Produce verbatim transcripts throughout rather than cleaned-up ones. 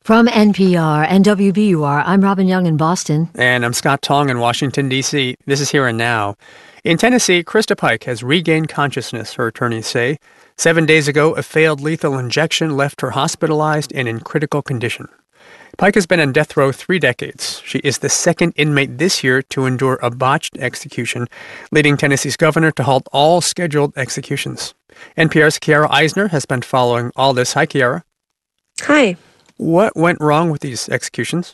From N P R and W B U R, I'm Robin Young in Boston. And I'm Scott Tong in Washington, D C This is Here and Now. In Tennessee, Krista Pike has regained consciousness, her attorneys say. Seven days ago, a failed lethal injection left her hospitalized and in critical condition. Pike has been on death row three decades. She is the second inmate this year to endure a botched execution, leading Tennessee's governor to halt all scheduled executions. N P R's Kiara Eisner has been following all this. Hi, Kiara. Hi. What went wrong with these executions?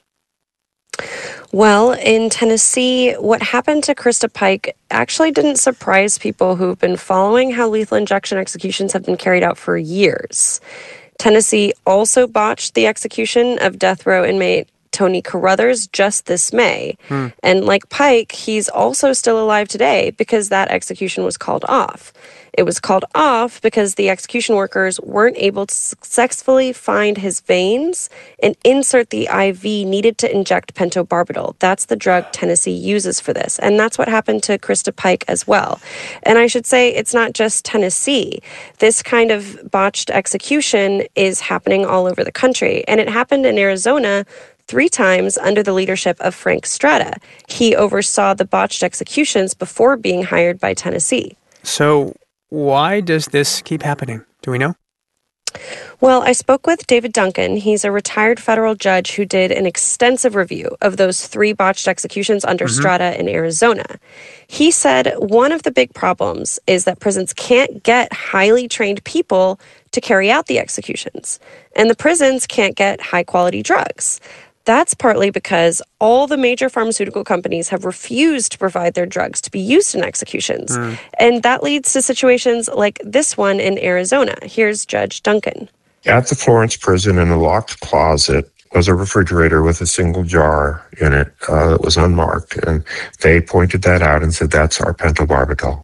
Well, in Tennessee, what happened to Krista Pike actually didn't surprise people who've been following how lethal injection executions have been carried out for years. Tennessee also botched the execution of death row inmate Tony Carruthers just this May. Hmm. And like Pike, he's also still alive today because that execution was called off. It was called off because the execution workers weren't able to successfully find his veins and insert the I V needed to inject pentobarbital. That's the drug Tennessee uses for this. And that's what happened to Krista Pike as well. And I should say it's not just Tennessee. This kind of botched execution is happening all over the country. And it happened in Arizona three times under the leadership of Frank Strata. He oversaw the botched executions before being hired by Tennessee. So why does this keep happening? Do we know? Well, I spoke with David Duncan. He's a retired federal judge who did an extensive review of those three botched executions under mm-hmm. Strata in Arizona. He said one of the big problems is that prisons can't get highly trained people to carry out the executions, and the prisons can't get high-quality drugs. That's partly because all the major pharmaceutical companies have refused to provide their drugs to be used in executions. Mm. And that leads to situations like this one in Arizona. Here's Judge Duncan. At the Florence prison in a locked closet was a refrigerator with a single jar in it uh, that was unmarked. And they pointed that out and said, that's our pentobarbital.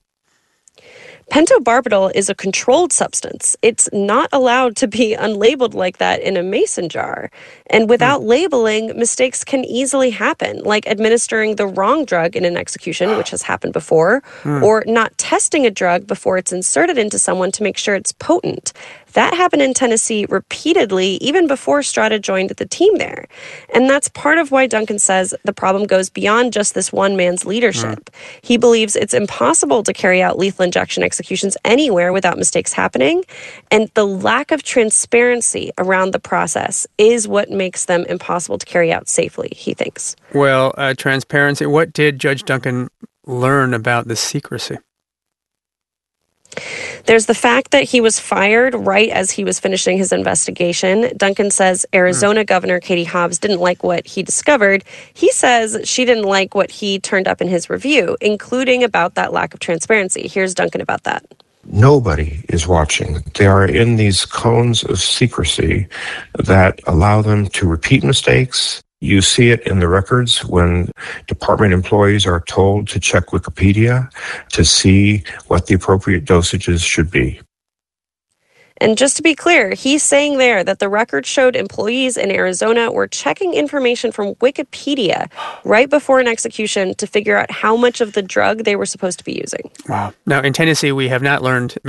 Pentobarbital is a controlled substance. It's not allowed to be unlabeled like that in a mason jar. And without mm. labeling, mistakes can easily happen, like administering the wrong drug in an execution, which has happened before, mm. or not testing a drug before it's inserted into someone to make sure it's potent. That happened in Tennessee repeatedly, even before Strata joined the team there. And that's part of why Duncan says the problem goes beyond just this one man's leadership. Mm. He believes it's impossible to carry out lethal injection executions anywhere without mistakes happening. And the lack of transparency around the process is what makes them impossible to carry out safely, he thinks. Well, uh, transparency, what did Judge Duncan learn about the secrecy? There's the fact that he was fired right as he was finishing his investigation. Duncan says Arizona mm. Governor Katie Hobbs didn't like what he discovered. He says she didn't like what he turned up in his review, including about that lack of transparency. Here's Duncan about that. Nobody is watching. They are in these cones of secrecy that allow them to repeat mistakes. You see it in the records when department employees are told to check Wikipedia to see what the appropriate dosages should be. And just to be clear, he's saying there that the record showed employees in Arizona were checking information from Wikipedia right before an execution to figure out how much of the drug they were supposed to be using. Wow. Now, in Tennessee, we have not learned